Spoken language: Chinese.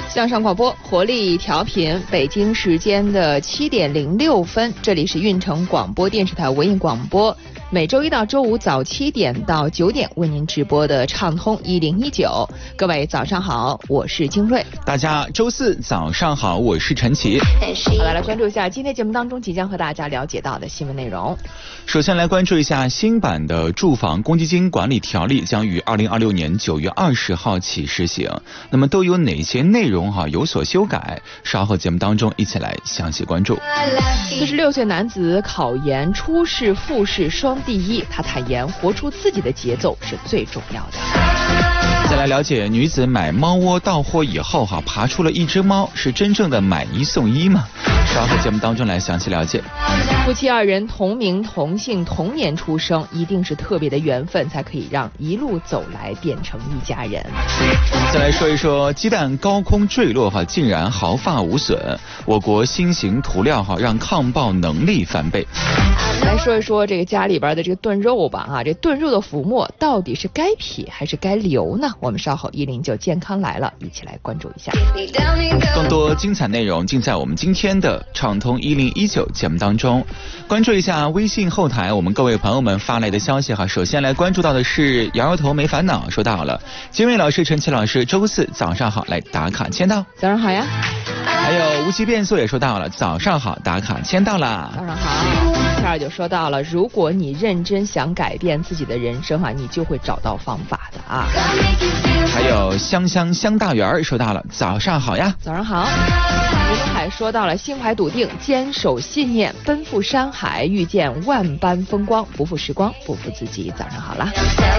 向上广播，活力调频，北京时间的7点06分，这里是运城广播电视台文艺广播，每周一到周五早7点到9点为您直播的畅通1019。各位早上好，我是金瑞。 大家周四早上好，我是陈奇。 好的，来关注一下今天节目当中即将和大家了解到的新闻内容。 首先来关注一下新版的住房公积金管理条例将于2026年9月20号起施行，那么都有哪些内容有所修改？稍后节目当中一起来详细关注。 46岁男子考研初试复试双第一，他坦言活出自己的节奏是最重要的。 再来了解女子买猫窝到货以后爬出了一只猫，是真正的买一送一吗？稍后节目当中来详细了解。 夫妻2人同名同姓同年出生，一定是特别的缘分，才可以让一路走来变成一家人。 再来说一说鸡蛋高空坠落竟然毫发无损，我国新型涂料让抗爆能力翻倍。 来说一说这个家里边的这个炖肉吧这炖肉的浮沫到底是该撇还是该留呢？我们稍后109健康来了，一起来关注一下。 更多精彩内容尽在我们今天的畅通1019节目当中。关注一下微信后台我们各位朋友们发来的消息首先来关注到的是摇摇头没烦恼，说到了金瑞老师、陈奇老师周四早上好，来打卡签到。 早上好呀。 还有无极变速也说到了早上好，打卡签到了。 早上好。第二就说到了，如果你认真想改变自己的人生你就会找到方法的还有香大圆说到了早上好呀。 早上好。吴东海说到了心怀笃定，坚守信念，奔赴山海，遇见万般风光，不负时光，不负自己。早上好啦。